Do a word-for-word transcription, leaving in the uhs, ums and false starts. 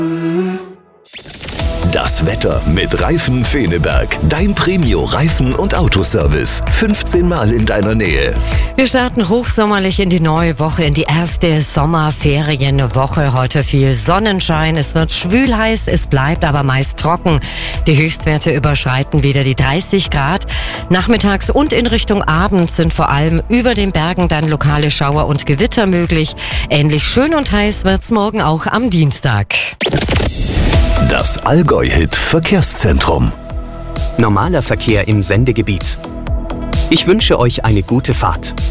Das Wetter mit Reifen Feneberg. Dein Premio Reifen- und Autoservice. fünfzehn Mal in deiner Nähe. Wir starten hochsommerlich in die neue Woche, in die erste Sommerferienwoche. Heute viel Sonnenschein, es wird schwül heiß, es bleibt aber meist trocken. Die Höchstwerte überschreiten wieder die dreißig Grad. Nachmittags und in Richtung Abend sind vor allem über den Bergen dann lokale Schauer und Gewitter möglich. Ähnlich schön und heiß wird's morgen auch am Dienstag. Das Allgäu-Hit Verkehrszentrum. Normaler Verkehr im Sendegebiet. Ich wünsche euch eine gute Fahrt.